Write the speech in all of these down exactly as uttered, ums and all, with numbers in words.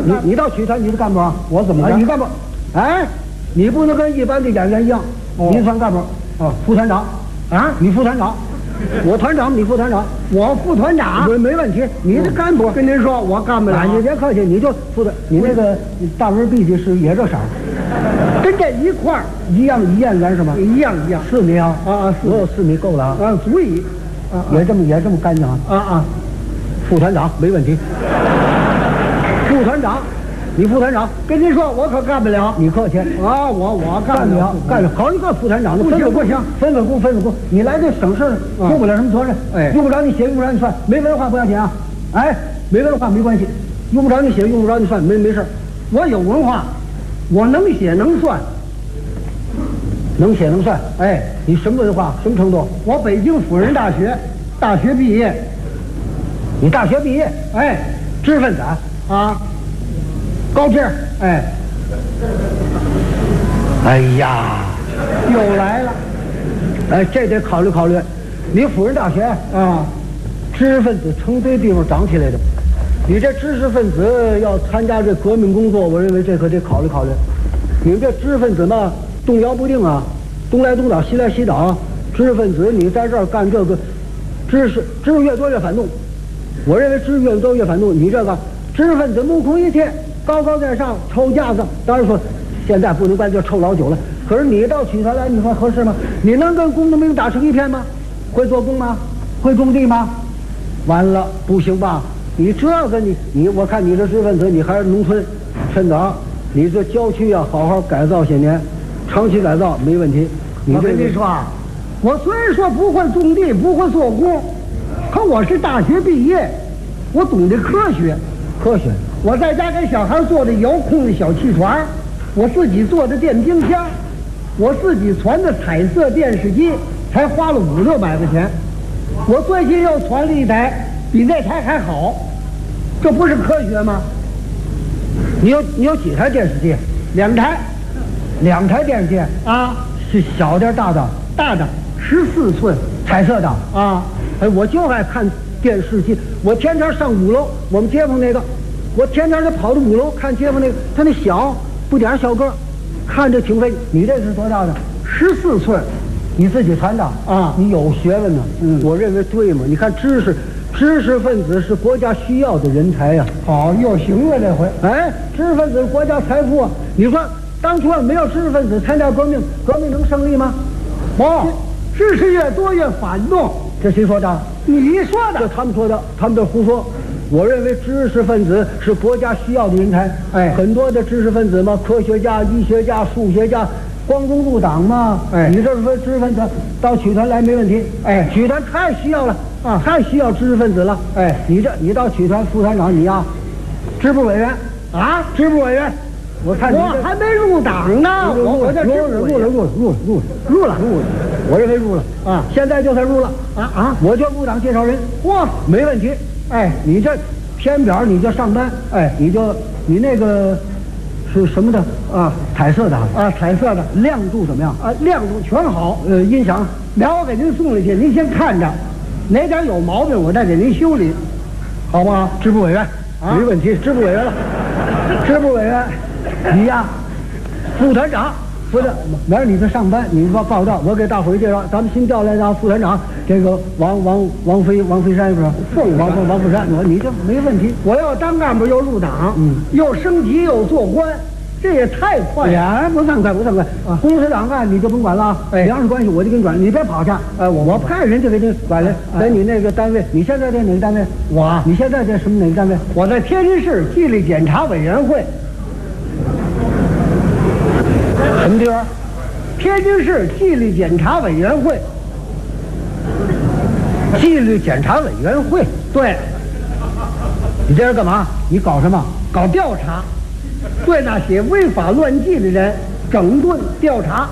你你到曲团你是干部啊？ 我怎么啊？你干部？哎，你不能跟一般的演员一样， 哦、 你算干部啊，副团长啊，你副团长。我团长，你副团长， 我副团长， 没没问题。你是干部， 跟您说，我干不了。 你别客气，你就负责。你那个大纹笔记是也这色儿， 跟这一块儿一样一样圆是吗？ 一样一样。 四米啊啊啊， 我有四米够了啊， 啊足以， 啊也这么也这么干净啊啊啊， 副团长没问题。副团长。你副团长， 跟您说，我可干不了。 你客气啊，我我干不了，干不了。好一个副团长， 不行不行， 分分工分分工。你来这省事用不了什么责任， 哎， 用不着你写，用不着你算，没文化不要紧啊。哎，没文化没关系，用不着你写，用不着你算，没没事。 我有文化，我能写能算， 能写能算。哎，你什么文化？什么程度？ 我北京辅仁大学大学毕业。 你大学毕业？ 哎， 知识分子啊。高志， 哎，哎呀， 又来了， 哎，这得考虑考虑。你辅仁大学啊， 知识分子成堆地方长起来的，你这知识分子要参加这革命工作，我认为这可得考虑考虑。你们这知识分子嘛，动摇不定啊，东来东倒，西来西倒。知识分子你在这儿干这个，知识知识越多越反动。我认为知识越多越反动。你这个知识分子目空一切。高高在上，抽架子。当然说，现在不能管叫抽老久了。可是你到曲团来，你说合适吗？你能跟工农兵打成一片吗？会做工吗？会种地吗？完了，不行吧？你这个你你，我看你这知识分子，你还是农村，趁早，你这郊区要好好改造些年，长期改造没问题。你我跟你说啊，我虽然说不会种地，不会做工，可我是大学毕业，我懂得科学， 科学。 我在家给小孩做的遥控的小气船，我自己做的电冰箱，我自己传的彩色电视机，才花了五六百块钱。我最近又传了一台，比那台还好，这不是科学吗？ 你有你有几台电视机？ 两台， 两台电视机啊， 是小的大的？ 大的，十四寸， 彩色的啊。 哎，我就爱看电视机，我天天上五楼，我们街坊那个。我天天就跑到五楼看街坊那个，他那小不点小个，看着挺费。你这是多大的？ 十四寸， 你自己传的啊？ 你有学问呢。 嗯， 我认为对嘛。你看知识，知识分子是国家需要的人才呀、 啊。好，又行了这回。 哎，知识分子是国家财富啊。你说当初没有知识分子参加革命，革命能胜利吗？ 哦，知识越多越反动。 这谁说的？ 你说的。 这他们说的，他们这胡说。我认为知识分子是国家需要的人才， 哎， 很多的知识分子嘛，科学家、医学家、数学家，光荣入党嘛， 哎， 你这说知识分子到曲团来没问题， 哎， 曲团太需要了啊，太需要知识分子了， 哎， 你这你到曲团副团长，你呀，支部委员啊， 支部委员，我看你我还没入党呢， 我我这入了入了入了入了入了入了入了，我认为入了啊， 现在就算入了啊啊， 我就入党介绍人， 哇， 没问题。哎，你这填表你就上班，哎，你就你那个是什么的啊？彩色的啊，彩色的， 亮度怎么样？ 啊，亮度全好。 呃，音响， 俩我给您送来去，您先看着，哪点有毛病我再给您修理，好不好？ 支部委员， 啊， 没问题，支部委员了，支部委员，你呀，副团长。不是，明儿你这上班，你报报道，我给大伙儿介绍，咱们新调来的副团长，这个王王王飞王飞山是吧？ 凤王王王凤山，我你这没问题。 我要当干部又入党， 嗯， 又升级又做官，这也太快了。 呀，不算快，不算快啊！公司档案你就甭管了啊， 哎， 粮食关系我就给你转，你别跑去。哎，我我派人就给你管来，在你那个单位，你现在在哪个单位？ 我， 你现在在什么哪个单位？ 我在天津市纪律检查委员会。 什么地方？ 天津市纪律检查委员会。 纪律检查委员会， 对。 你这是干嘛？你搞什么？ 搞调查，对那些违法乱纪的人整顿调查。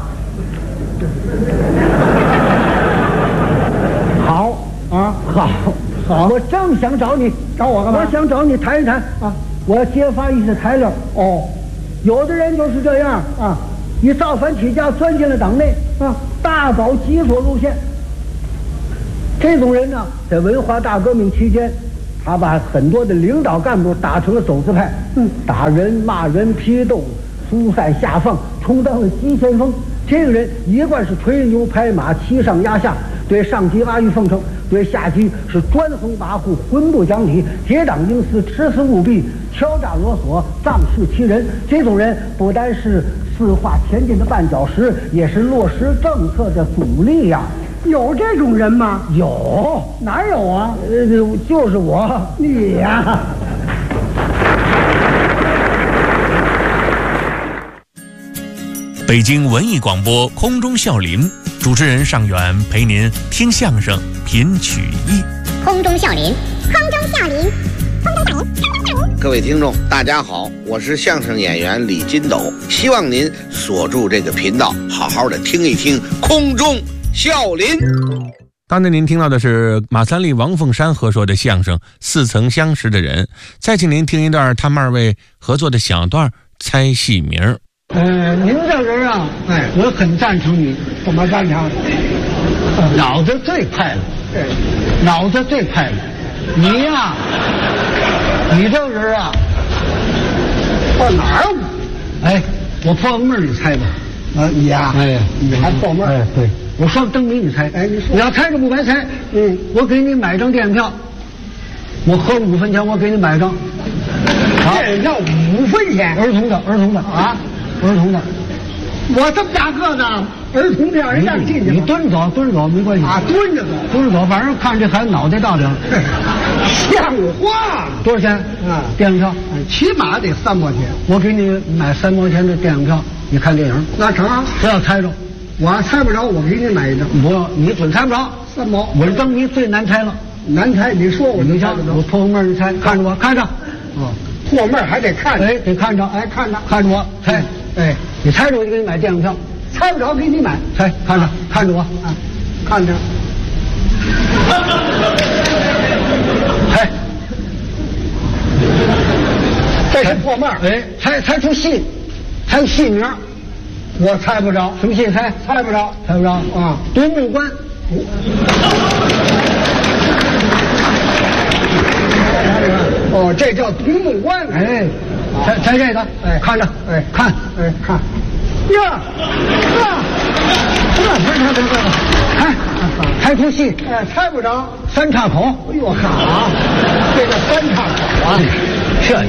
好啊， 好， 好， 我正想找你， 找我干嘛？ 我想找你谈一谈啊，我要揭发一些材料。 哦， 有的人就是这样啊。 一造反起家，钻进了党内啊，大搞极左路线。这种人呢，在文化大革命期间， 他把很多的领导干部打成了走资派，嗯，打人、骂人、批斗、疏散下放，充当了急先锋。这个人一贯是吹牛拍马、欺上压下，对上级阿谀奉承，对下级是专横跋扈、浑不讲理、结党营私、持此务弊、敲诈勒索、仗势欺人。这种人不单是四化前进的绊脚石，也是落实政策的阻力呀、啊。 有这种人吗？ 有， 哪有啊？ 呃，就是我， 你呀、啊。 北京文艺广播空中笑林，主持人尚远陪您听相声品曲艺。 空中笑林，空中笑林，空中笑林，空中笑林。 各位听众，大家好，我是相声演员李金斗，希望您锁住这个频道，好好的听一听空中笑林。 刚才您听到的是马三立、王凤山合说的相声《似曾相识的人》，再请您听一段他们二位合作的小段猜戏名。 呃，您这人啊，哎，我很赞成你。 怎么赞成？ 呃、脑子最快了， 对， 脑子最快了。你呀、啊，你这人啊， 到哪儿？ 哎，我破个闷，你猜吧。 啊，你呀、啊， 哎， 你还破闷？ 哎，对，我说灯谜，你猜。 哎，你说， 你要猜着不白猜。 嗯， 我给你买张电影票，我合五分钱，我给你买张。 电影票五分钱， 儿童的，儿童的啊，儿童的。 我这么大个子，儿童票人让进去。 你蹲着走，蹲着走没关系啊，蹲着走， 蹲着走，反正看这孩子脑袋大点。 像话？ 多少钱？ 啊， 电影票， 起码得三毛钱。 我给你买三毛钱的电影票，你看电影。 那成啊， 不要猜着， 我猜不着，我给你买一张。 不，你准猜不着。 三毛， 我这灯谜最难猜了， 难猜。你说我就猜不着。 我破个闷，你猜，看着我，看着。 哦，破闷还得看着， 哎，得看着， 哎，看着， 看着我，猜，哎，你猜着我就给你买电影票， 猜不着给你买， 猜，看着，看着我， 啊，看着， 猜， 这是破闷， 哎，猜猜出戏，猜出戏名， 我猜不着， 什么戏？猜， 猜不着， 猜不着啊， 独木关。 哦，这叫独木关。 哎，猜猜这个， 哎， 看着， 哎， 看， 哎，看，呀，呀， 这不是他这个，看，猜出戏， 哎，猜不着， 三岔口。 哎呦好，这叫三岔口啊， 这。